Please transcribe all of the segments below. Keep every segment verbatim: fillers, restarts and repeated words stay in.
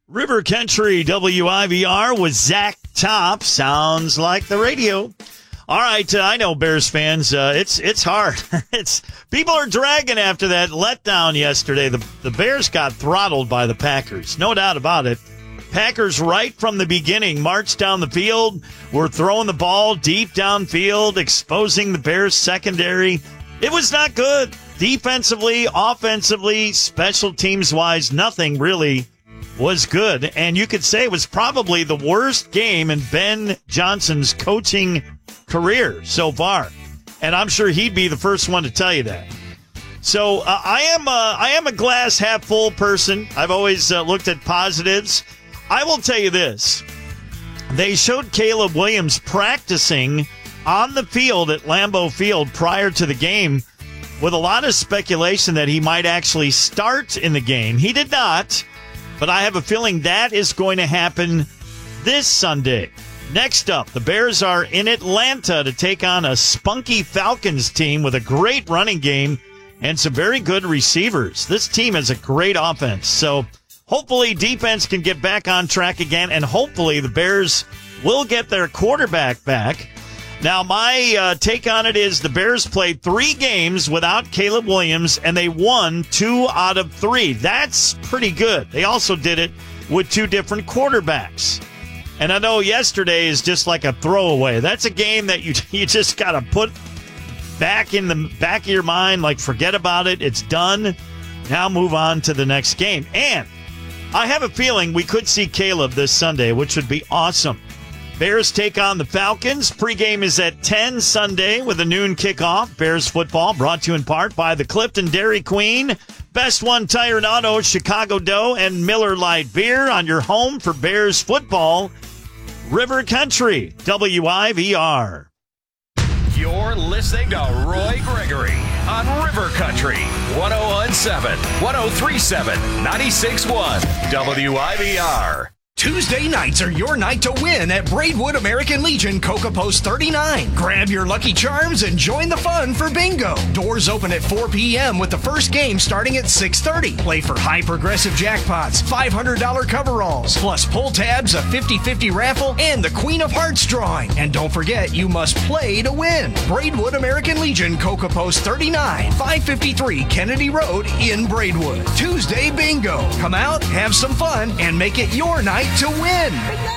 River Country W I V R with Zach Top. Sounds like the radio. All right, uh, I know Bears fans. Uh, it's it's hard. it's people are dragging after that letdown yesterday. The the Bears got throttled by the Packers, no doubt about it. Packers right from the beginning marched down the field. Were throwing the ball deep downfield, exposing the Bears secondary. It was not good defensively, offensively, special teams wise. Nothing really was good, and you could say it was probably the worst game in Ben Johnson's coaching career so far, and I'm sure he'd be the first one to tell you that. So uh, I am a, I am a glass half full person. I've always uh, looked at positives. I will tell you this: they showed Caleb Williams practicing on the field at Lambeau Field prior to the game, with a lot of speculation that he might actually start in the game. He did not. But I have a feeling that is going to happen this Sunday. Next up, the Bears are in Atlanta to take on a spunky Falcons team with a great running game and some very good receivers. This team has a great offense. So hopefully defense can get back on track again, and hopefully the Bears will get their quarterback back. Now, my uh, take on it is the Bears played three games without Caleb Williams, and they won two out of three. That's pretty good. They also did it with two different quarterbacks. And I know yesterday is just like a throwaway. That's a game that you you just got to put back in the back of your mind, like forget about it. It's done. Now move on to the next game. And I have a feeling we could see Caleb this Sunday, which would be awesome. Bears take on the Falcons. Pregame is at ten Sunday with a noon kickoff. Bears football brought to you in part by the Clifton Dairy Queen, Best One Tire and Auto, Chicago Dough, and Miller Lite Beer on your home for Bears football. River Country, W I V R. You're listening to Roy Gregory on River Country, one oh one point seven, one oh three point seven, ninety-six point one, W I V R. Tuesday nights are your night to win at Braidwood American Legion Coca Post thirty-nine. Grab your Lucky Charms and join the fun for bingo. Doors open at four p.m. with the first game starting at six thirty. Play for high progressive jackpots, five hundred dollars coveralls, plus pull tabs, a fifty-fifty raffle, and the Queen of Hearts drawing. And don't forget, you must play to win. Braidwood American Legion Coca Post thirty-nine, five fifty-three Kennedy Road in Braidwood. Tuesday bingo. Come out, have some fun, and make it your night to win.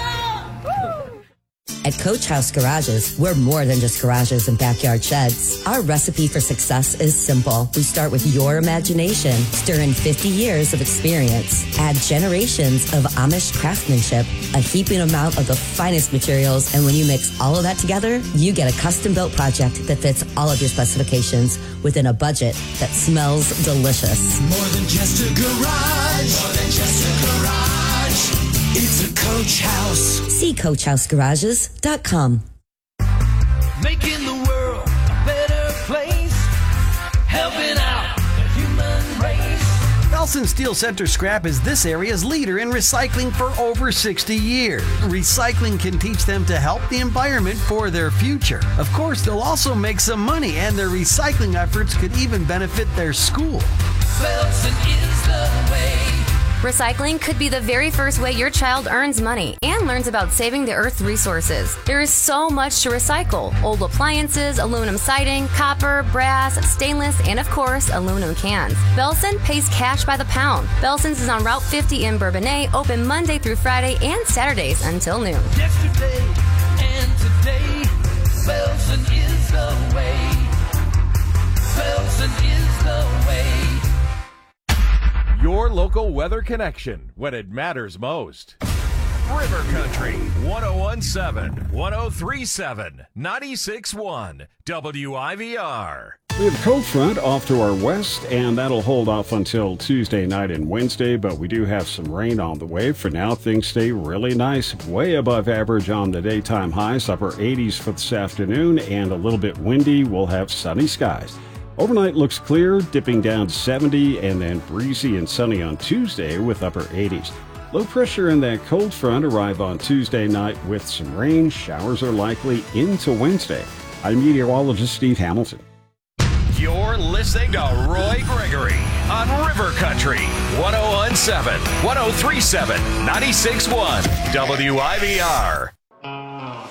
At Coach House Garages, we're more than just garages and backyard sheds. Our recipe for success is simple. We start with your imagination, stir in fifty years of experience, add generations of Amish craftsmanship, a heaping amount of the finest materials, and when you mix all of that together, you get a custom-built project that fits all of your specifications within a budget that smells delicious. More than just a garage. More than just a garage. It's a Coach House. See coach house garages dot com. Making the world a better place. Helping out the human race. Nelson Steel Center Scrap is this area's leader in recycling for over sixty years. Recycling can teach them to help the environment for their future. Of course, they'll also make some money, and their recycling efforts could even benefit their school. Belson is the way. Recycling could be the very first way your child earns money and learns about saving the Earth's resources. There is so much to recycle: old appliances, aluminum siding, copper, brass, stainless, and of course, aluminum cans. Belson pays cash by the pound. Belson's is on Route fifty in Bourbonnais, open Monday through Friday and Saturdays until noon. Yesterday and today, Belson is the way. Belson is the way. Your local weather connection when it matters most. River Country, one oh one point seven, one oh three point seven, ninety-six point one, W I V R. We have a cold front off to our west, and that'll hold off until Tuesday night and Wednesday, but we do have some rain on the way. For now, things stay really nice, way above average on the daytime highs, upper eighties for this afternoon, and a little bit windy. We'll have sunny skies. Overnight looks clear, dipping down to seventy, and then breezy and sunny on Tuesday with upper eighties. Low pressure and that cold front arrive on Tuesday night with some rain. Showers are likely into Wednesday. I'm meteorologist Steve Hamilton. You're listening to Roy Gregory on River Country, one oh one seven, one oh three seven, ninety-six point one, W I V R.